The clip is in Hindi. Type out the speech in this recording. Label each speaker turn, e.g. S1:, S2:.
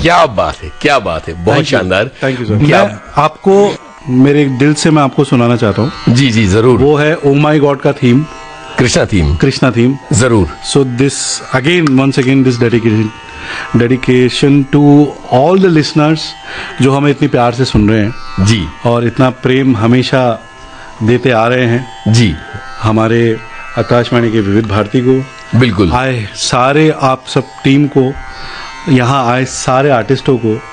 S1: क्या बात है, क्या बात है, बहुत शानदार।
S2: Thank you sir.
S1: क्या
S2: मैं आपको मेरे दिल से मैं आपको सुनाना चाहता हूँ।
S1: जी जी जरूर।
S2: वो है ओ माई गॉड का थीम,
S1: कृष्णा थीम
S2: जरूर। So this again once again this dedication to all the listeners जो हमें इतनी प्यार से सुन रहे हैं
S1: जी,
S2: और इतना प्रेम हमेशा देते आ रहे हैं
S1: जी,
S2: हमारे आकाशवाणी के विविध भारती को,
S1: बिल्कुल।
S2: आए सारे आप सब टीम को, यहाँ आए सारे आर्टिस्टों को